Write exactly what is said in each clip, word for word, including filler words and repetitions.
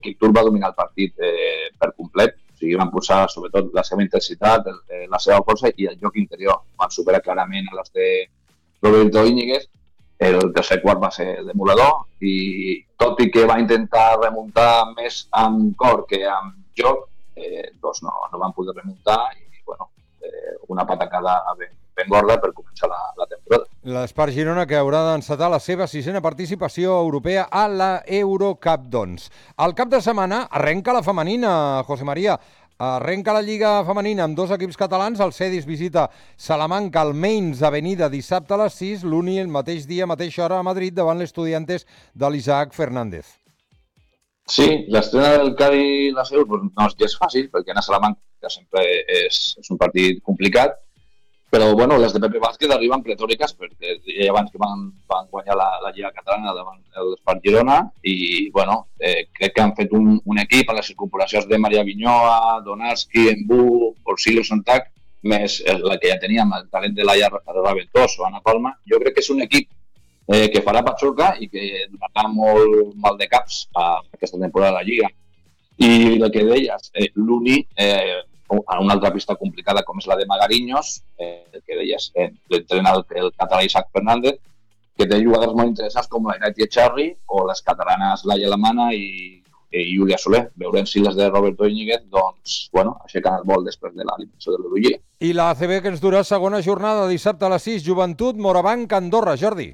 Quicktour va dominar el partit eh, per complet, o sigui, van posar sobretot la seva intensitat, el, la seva força i el joc interior. Van superar clarament a les de Roberto Íñiguez. El tercer quart va ser l'emulador i tot i que va intentar remuntar més amb cor que amb joc, eh, doncs no, no van poder remuntar i bueno, eh, una patacada ben, ben gorda per començar la, la temporada. L'Espart Girona que haurà d'encetar la seva sisena participació europea a la Eurocup, doncs. El cap de setmana arrenca la femenina, José María. Arrenca la Lliga Femenina amb dos equips catalans. El Cedis visita Salamanca al Mainz Avenida dissabte a les sis, l'Uni el mateix dia, mateixa hora a Madrid davant l'Estudiantes de l'Isaac Fernández. Sí, l'estrena del Cádiz la Seu pues, no és fàcil perquè anar a Salamanca sempre és, és un partit complicat, però bueno, les de Pepe Vázquez arriben pretòriques perquè ja abans que van, van guanyar la, la Lliga Catalana davant l'Espart Girona i bueno, eh, crec que han fet un, un equip amb les incorporacions de Maria Vinyoa, Donarski, Embú, Porcillo Santac, més la que ja teníem, el talent de Laia Raventoso, Ana Palma. Jo crec que és un equip eh, que farà patxoca i que donarà molt mal de caps a aquesta temporada de la Lliga. I el que deies, eh, l'Uni, eh, a una altra pista complicada com és la de Magariños, eh, el que deies, eh, l'entrena el, el català Isaac Fernández, que té jugadors molt interessants com la Irati Echarri o les catalanes Laia Lamana i, i Júlia Soler. Veurem si les de Roberto Íñiguez, doncs, bueno, aixequen el vol després de l'eliminació de l'Eurolliga. I la A C B que ens durà segona jornada dissabte a les sis, Joventut, Morabanc, Andorra. Jordi.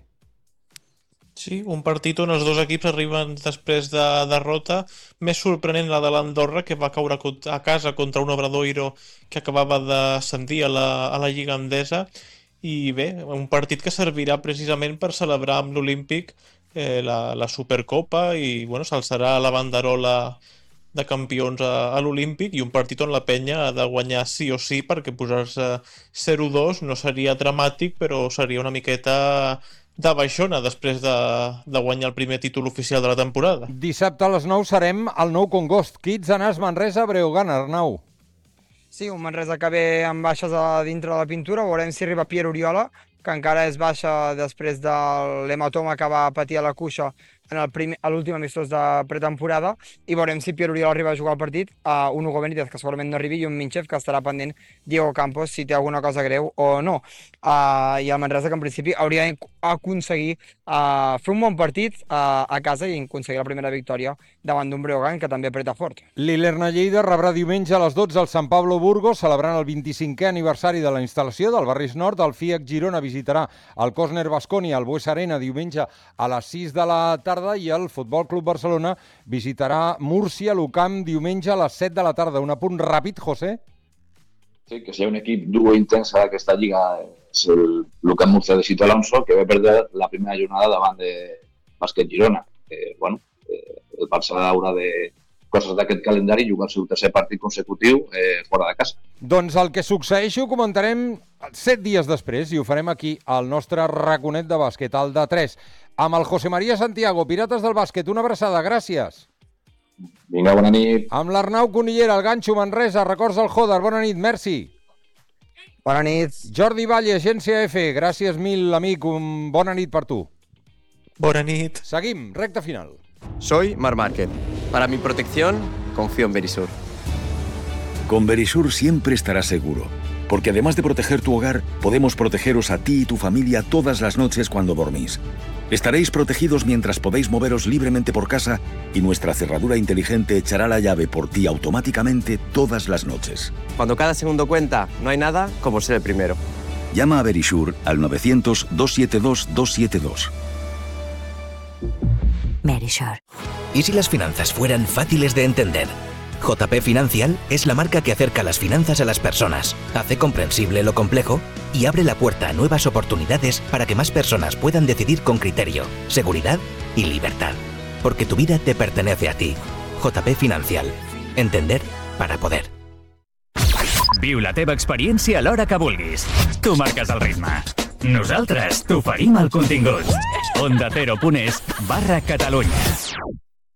Sí, un partit on els dos equips arriben després de derrota. Més sorprenent la de l'Andorra, que va caure a casa contra un Obradoiro que acabava d'ascendir a, la, a la Lliga Endesa. I bé, un partit que servirà precisament per celebrar amb l'Olímpic eh, la, la Supercopa i bueno, s'alçarà la banderola de campions a, a l'Olímpic i un partit on la penya ha de guanyar sí o sí perquè posar-se zero dos no seria dramàtic, però seria una miqueta de baixona després de, de guanyar el primer títol oficial de la temporada. Dissabte a les nou serem al Nou Congost. Kids Anas Manresa Breogán, Arnau. Sí, un Manresa que ve amb baixes a dintre de la pintura. Veurem si arriba Pierre Oriola, que encara és baixa després de l'hematoma que va patir a la cuixa en el primer, a l'últim amistós de pretemporada, i veurem si Pierre Oriola arriba a jugar el partit, a un Hugo Benítez, que segurament no arribi, i un Minchev, que estarà pendent Diego Campos, si té alguna cosa greu o no. Uh, I el Manresa, que en principi hauria d'aconseguir uh, fer un bon partit uh, a casa i aconseguir la primera victòria davant d'un Breogán, que també apreta fort. L'Ilerna Lleida rebrà diumenge a les dotze al Sant Pablo Burgos, celebrant el vint-i-cinquè aniversari de la instal·lació del Barris Nord. El F I A C Girona visitarà el Cosner Baskonia al Buesa Arena diumenge a les sis de la tarda i el Futbol Club Barcelona visitarà Múrcia, l'Ucamp, diumenge a les set de la tarda. Un apunt ràpid, José? Sí, que si hi ha un equip dur i intensa d'aquesta lliga és el l'Ucamp Múrcia de Sito Alonso, que va perdre la primera jornada davant de Bàsquet Girona. Eh, bueno, eh, el Barça haurà de coses d'aquest calendari i jugar el seu tercer partit consecutiu eh, fora de casa. Doncs el que succeeixi ho comentarem set dies després i ho farem aquí al nostre raconet de bàsquet, al de tres, amb el José María Santiago, Pirates del Bàsquet. Una abraçada, gràcies. Vinga, bona nit. Amb l'Arnau Conillera, el Ganxo Manresa, records del Joder, bona nit, merci. Bona nit. Jordi Valle, Agència F, gràcies mil, amic, un bona nit per tu. Bona nit. Seguim, recta final. Soy Mar Márquez. Para mi protección, confío en Verisur. Con Verisur siempre estarás seguro, porque además de proteger tu hogar, podemos protegeros a ti y tu familia todas las noches cuando dormís. Estaréis protegidos mientras podéis moveros libremente por casa y nuestra cerradura inteligente echará la llave por ti automáticamente todas las noches. Cuando cada segundo cuenta, no hay nada como ser el primero. Llama a Verisur al novecientos, doscientos setenta y dos, doscientos setenta y dos. Verisur. ¿Y si las finanzas fueran fáciles de entender? J P Financial es la marca que acerca las finanzas a las personas, hace comprensible lo complejo y abre la puerta a nuevas oportunidades para que más personas puedan decidir con criterio, seguridad y libertad. Porque tu vida te pertenece a ti. J P Financial. Entender para poder. Viu la teva experiència a l'hora que vulguis. Tu marques el ritme. Nosaltres t'oferim el contingut. Onda Cero punt es barra Catalunya.